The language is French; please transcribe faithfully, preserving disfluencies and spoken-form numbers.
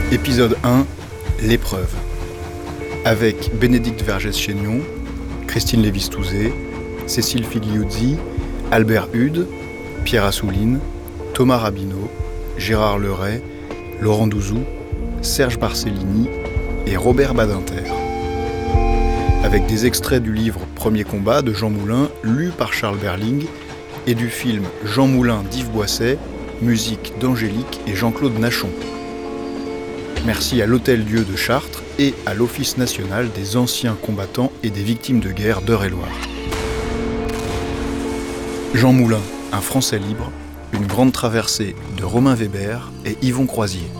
Épisode un, l'épreuve. Avec Bénédicte Vergès-Chaignon, Christine Lévis-Touzé, Cécile Figliuzzi, Albert Hude, Pierre Assouline, Thomas Rabineau, Gérard Leray, Laurent Douzou, Serge Barcellini et Robert Badinter. Avec des extraits du livre Premier combat de Jean Moulin, lu par Charles Berling, et du film Jean Moulin d'Yves Boisset, musique d'Angélique et Jean-Claude Nachon. Merci à l'Hôtel-Dieu de Chartres et à l'Office national des anciens combattants et des victimes de guerre d'Eure-et-Loir. Jean Moulin, un Français libre, une grande traversée de Romain Weber et Yvon Croisier.